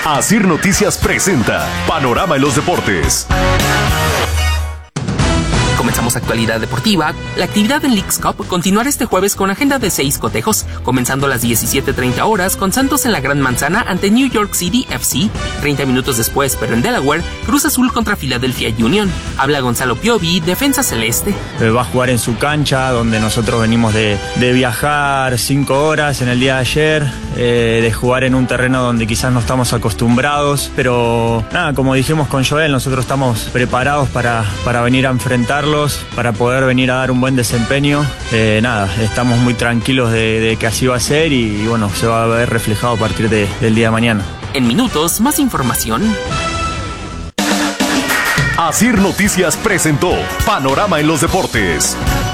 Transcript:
Asir Noticias presenta Panorama en los Deportes. Comenzamos actualidad deportiva. La actividad en Leagues Cup continuará este jueves con agenda de 6 cotejos, comenzando a las 17:30 horas con Santos en la Gran Manzana ante New York City FC. 30 minutos después, pero en Delaware, Cruz Azul contra Philadelphia Union. Habla Gonzalo Piovi, defensa celeste. Va a jugar en su cancha, donde nosotros venimos de viajar 5 horas en el día de ayer, de jugar en un terreno donde quizás no estamos acostumbrados, pero nada, como dijimos con Joel, nosotros estamos preparados para venir a enfrentarlos, para poder venir a dar un buen desempeño. Estamos muy tranquilos de que así va a ser y bueno, se va a ver reflejado a partir del día de mañana. En minutos, más información. Asir Noticias presentó Panorama en los Deportes.